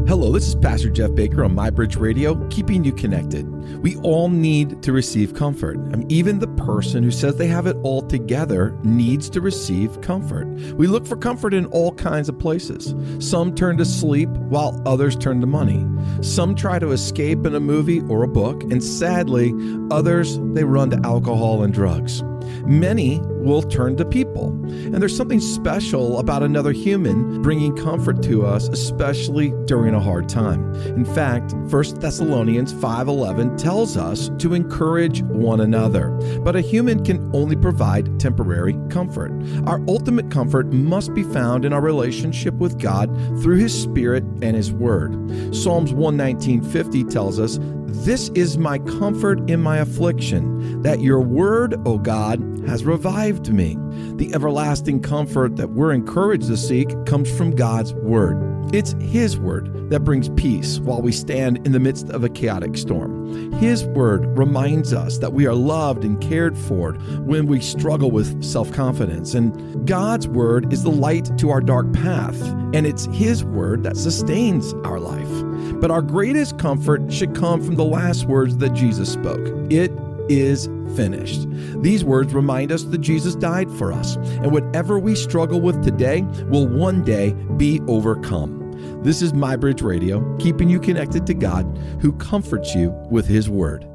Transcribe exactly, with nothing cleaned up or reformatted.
Hello, this is Pastor Jeff Baker on MyBridge Radio, keeping you connected. We all need to receive comfort. I mean, even the person who says they have it all together needs to receive comfort. We look for comfort in all kinds of places. Some turn to sleep while others turn to money. Some try to escape in a movie or a book, and sadly, others, they run to alcohol and drugs. Many will turn to people. And there's something special about another human bringing comfort to us, especially during a hard time. In fact, First Thessalonians five eleven tells us to encourage one another. But a human can only provide temporary comfort. Our ultimate comfort must be found in our relationship with God through His Spirit and His Word. Psalms one nineteen fifty tells us, "This is my comfort in my affliction, that your word, O God, has revived me." The everlasting comfort that we're encouraged to seek comes from God's Word. It's His Word that brings peace while we stand in the midst of a chaotic storm. His Word reminds us that we are loved and cared for when we struggle with self-confidence. And God's Word is the light to our dark path, and it's His Word that sustains our life. But our greatest comfort should come from the last words that Jesus spoke. It is finished. These words remind us that Jesus died for us, and whatever we struggle with today will one day be overcome. This is MyBridge Radio, keeping you connected to God, who comforts you with His Word.